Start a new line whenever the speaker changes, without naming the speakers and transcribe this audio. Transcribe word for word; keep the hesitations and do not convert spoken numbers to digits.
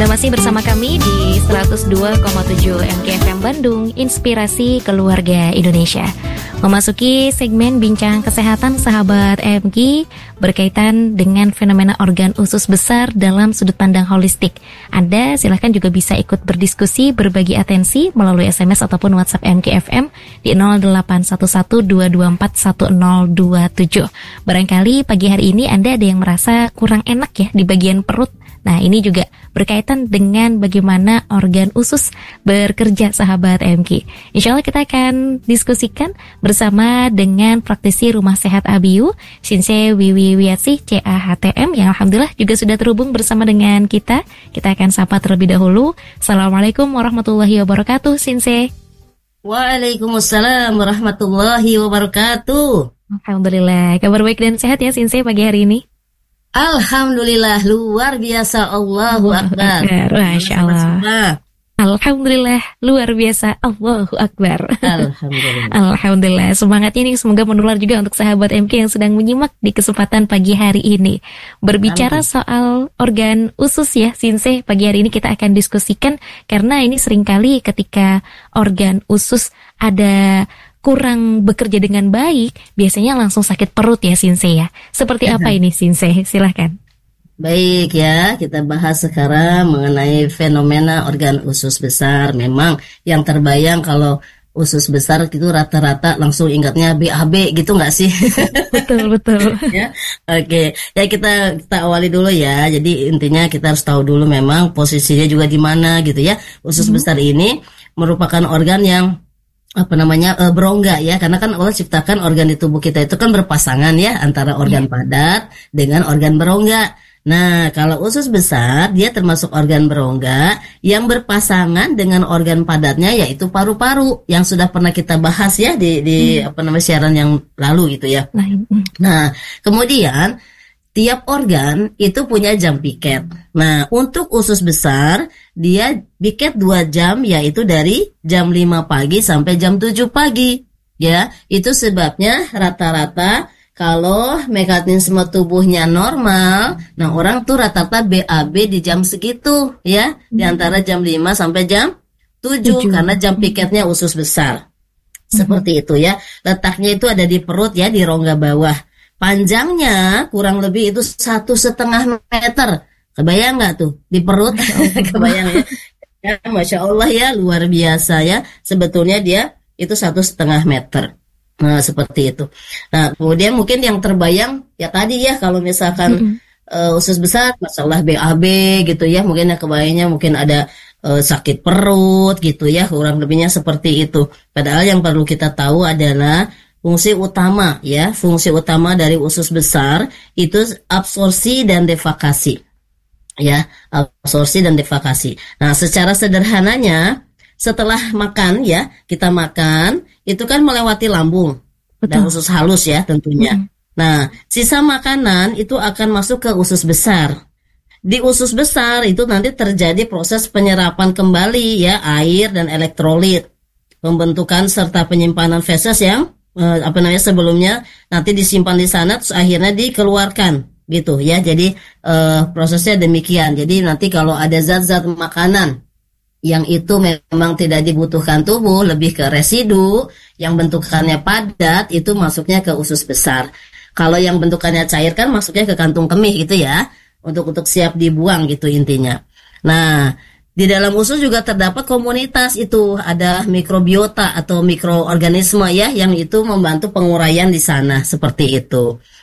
Anda masih bersama kami di seratus dua koma tujuh M K F M Bandung, Inspirasi Keluarga Indonesia. Memasuki segmen Bincang Kesehatan Sahabat M K berkaitan dengan fenomena organ usus besar dalam sudut pandang holistik. Anda silahkan juga bisa ikut berdiskusi, berbagi atensi melalui S M S ataupun WhatsApp M K F M di nol delapan satu satu dua dua empat satu nol dua tujuh. Barangkali pagi hari ini Anda ada yang merasa kurang enak ya di bagian perut. Nah, ini juga berkaitan dengan bagaimana organ usus bekerja, sahabat M K. Insya Allah kita akan diskusikan bersama dengan praktisi Rumah Sehat Abiu, Shinsei Wiwi Wiatsih, C A H T M, yang alhamdulillah juga sudah terhubung bersama dengan kita. Kita akan sapa terlebih dahulu. Assalamualaikum warahmatullahi wabarakatuh, Shinsei.
Waalaikumsalam warahmatullahi wabarakatuh.
Alhamdulillah, kabar baik dan sehat ya, Shinsei, pagi hari ini?
Alhamdulillah, luar biasa. Allahu Akbar.
Masya Allah. Alhamdulillah, luar biasa. Allahu Akbar.
Alhamdulillah.
Alhamdulillah. Semangatnya ini semoga menular juga untuk sahabat M K yang sedang menyimak di kesempatan pagi hari ini. Berbicara Amin. Soal organ usus ya, Shinsei, pagi hari ini kita akan diskusikan karena ini seringkali ketika organ usus ada kurang bekerja dengan baik, biasanya langsung sakit perut ya, Shinsei ya. Seperti apa ini, Shinsei? Silahkan.
Baik ya, kita bahas sekarang mengenai fenomena organ usus besar. Memang yang terbayang kalau usus besar itu rata-rata langsung ingatnya B A B gitu nggak sih?
Betul, betul.
Ya, oke. Ya kita kita awali dulu ya. Jadi intinya kita harus tahu dulu memang posisinya juga di mana gitu ya. Usus hmm. besar ini merupakan organ yang apa namanya e, berongga ya, karena kan Allah ciptakan organ di tubuh kita itu kan berpasangan ya, antara organ yeah. padat dengan organ berongga. Nah, kalau usus besar dia termasuk organ berongga yang berpasangan dengan organ padatnya, yaitu paru-paru, yang sudah pernah kita bahas ya di di hmm. apa namanya siaran yang lalu gitu ya. Nah, kemudian tiap organ itu punya jam piket. Nah, untuk usus besar, dia piket dua jam, yaitu dari jam lima pagi sampai jam tujuh pagi. Ya, itu sebabnya rata-rata kalau mekanisme tubuhnya normal, nah orang tuh rata-rata B A B di jam segitu, ya. Di antara jam lima sampai jam tujuh, karena jam piketnya usus besar. Seperti itu ya. Letaknya itu ada di perut ya, di rongga bawah. Panjangnya kurang lebih itu satu setengah meter. Kebayang nggak tuh di perut? Kebayang ya? Ya, Masya Allah ya, luar biasa ya. Sebetulnya dia itu satu setengah meter. Nah seperti itu. Nah kemudian mungkin yang terbayang ya tadi ya, kalau misalkan mm-hmm. uh, usus besar, masalah B A B gitu ya. Mungkin yang kebayangnya mungkin ada uh, sakit perut gitu ya. Kurang lebihnya seperti itu. Padahal yang perlu kita tahu adalah fungsi utama ya, fungsi utama dari usus besar itu absorpsi dan defekasi. Ya, absorpsi dan defekasi. Nah, secara sederhananya setelah makan ya, kita makan itu kan melewati lambung. Betul. Dan usus halus ya tentunya. Hmm. Nah, sisa makanan itu akan masuk ke usus besar. Di usus besar itu nanti terjadi proses penyerapan kembali ya, air dan elektrolit, pembentukan serta penyimpanan feses yang Uh, apa namanya sebelumnya nanti disimpan di sana, terus akhirnya dikeluarkan gitu ya. Jadi uh, prosesnya demikian. Jadi nanti kalau ada zat-zat makanan yang itu memang tidak dibutuhkan tubuh, lebih ke residu yang bentukannya padat, itu masuknya ke usus besar. Kalau yang bentukannya cair kan masuknya ke kantung kemih gitu ya, untuk untuk siap dibuang gitu intinya. Nah, di dalam usus juga terdapat komunitas itu, ada mikrobiota atau mikroorganisme ya, yang itu membantu penguraian di sana, seperti itu.